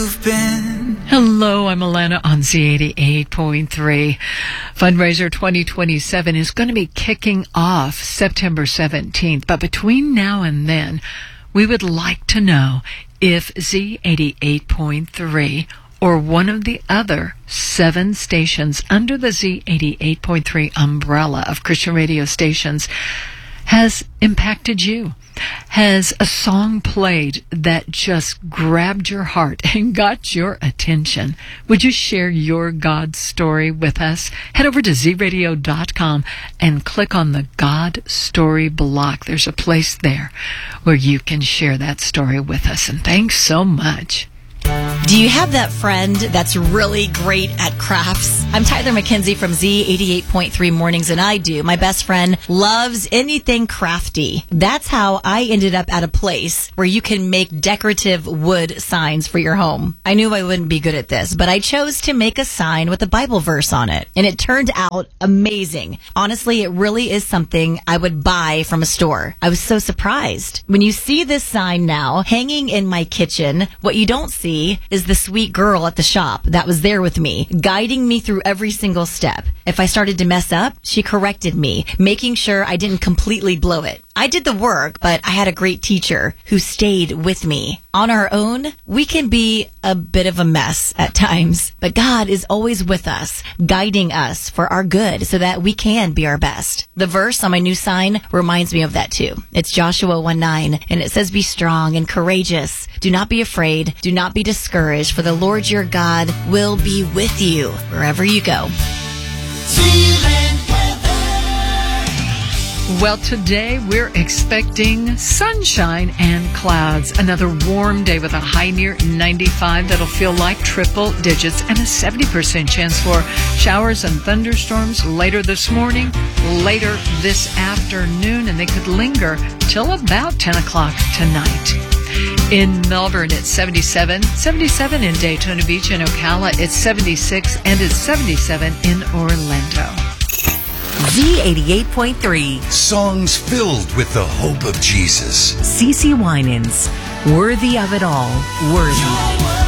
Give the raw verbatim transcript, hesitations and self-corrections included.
you've been. Hello, I'm Alana on Z eighty-eight point three. Fundraiser twenty twenty-seven is going to be kicking off September seventeenth, but between now and then, we would like to know if Z eighty-eight point three or one of the other seven stations under the Z eighty-eight point three umbrella of Christian radio stations has impacted you. Has a song played that just grabbed your heart and got your attention? Would you share your God story with us? Head over to z radio dot com and click on the God Story block. There's a place there where you can share that story with us. And thanks so much. Do you have that friend that's really great at crafts? I'm Tyler McKenzie from Z eighty-eight point three Mornings, and I do. My best friend loves anything crafty. That's how I ended up at a place where you can make decorative wood signs for your home. I knew I wouldn't be good at this, but I chose to make a sign with a Bible verse on it, and it turned out amazing. Honestly, it really is something I would buy from a store. I was so surprised. When you see this sign now hanging in my kitchen, what you don't see is the sweet girl at the shop that was there with me, guiding me through every single step. If I started to mess up, she corrected me, making sure I didn't completely blow it. I did the work, but I had a great teacher who stayed with me. On our own, we can be a bit of a mess at times, but God is always with us, guiding us for our good so that we can be our best. The verse on my new sign reminds me of that too. It's Joshua one nine, and it says, "Be strong and courageous. Do not be afraid. Do not be discouraged, for the Lord your God will be with you wherever you go." Well, today we're expecting sunshine and clouds. Another warm day with a high near ninety-five that'll feel like triple digits, and a seventy percent chance for showers and thunderstorms later this morning, later this afternoon, and they could linger till about ten o'clock tonight. In Melbourne, it's seventy-seven. seventy-seven in Daytona Beach and Ocala. It's seventy-six, and it's seventy-seven in Orlando. Z eighty-eight point three. Songs filled with the hope of Jesus. CeCe Winans. Worthy of it all. Worthy.